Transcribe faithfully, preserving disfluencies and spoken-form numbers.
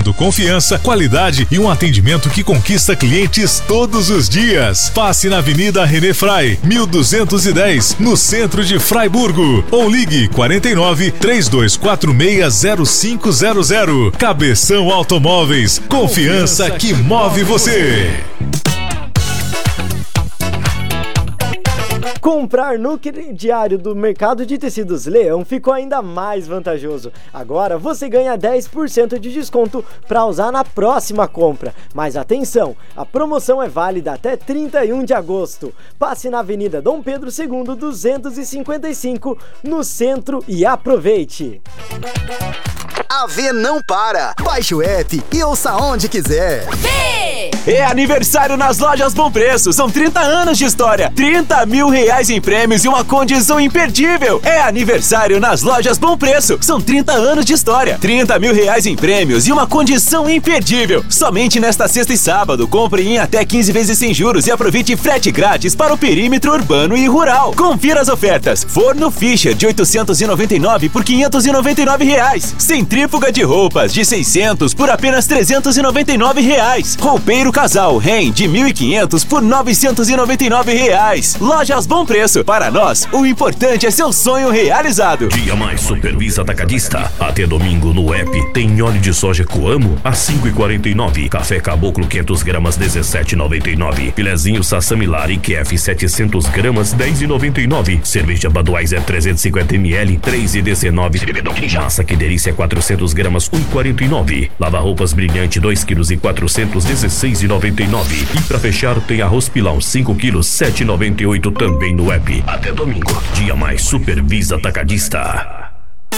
oferecendo confiança, qualidade e um atendimento que conquista clientes todos os dias. Passe na Avenida René Frai, mil duzentos e dez, no centro de Fraiburgo. Ou ligue quarenta e nove, três dois quatro seis, zero cinco zero zero. Cabeção Automóveis, confiança que move você. Comprar no crediário do Mercado de Tecidos Leão ficou ainda mais vantajoso. Agora você ganha dez por cento de desconto para usar na próxima compra. Mas atenção, a promoção é válida até trinta e um de agosto. Passe na Avenida Dom Pedro segundo, duzentos e cinquenta e cinco, no centro e aproveite. A V não para. Baixe o app e ouça onde quiser. V! É aniversário nas lojas Bom Preço. São trinta anos de história, trinta mil reais em prêmios e uma condição imperdível. É aniversário nas lojas Bom Preço. São trinta anos de história, trinta mil reais em prêmios e uma condição imperdível. Somente nesta sexta e sábado, compre em até quinze vezes sem juros e aproveite frete grátis para o perímetro urbano e rural. Confira as ofertas. Forno Fischer de oitocentos e noventa e nove por quinhentos e noventa e nove reais. Centrífuga de roupas de seiscentos por apenas trezentos e noventa e nove reais. Roupeiro Casal Ren de mil e quinhentos por novecentos e noventa e nove reais. Lojas Bom Preço. Para nós, o importante é seu sonho realizado. Dia Mais Supervisa Atacadista. Até domingo no app tem óleo de soja Coamo a cinco e quarenta e nove. Café Caboclo quinhentas gramas dezessete e noventa e nove. Filezinho Sassamilari e Kef setecentas gramas dez e noventa e nove. Cerveja Budweiser trezentos e cinquenta mililitros três e dezenove. Massa Que Delícia quatrocentas gramas um e quarenta e nove. Lava roupas Brilhante dois quilos e quatrocentos dezesseis e noventa e nove. E pra fechar tem arroz Pilão cinco quilos sete e noventa e oito também no app. Até domingo. Dia Mais Supervisa Atacadista.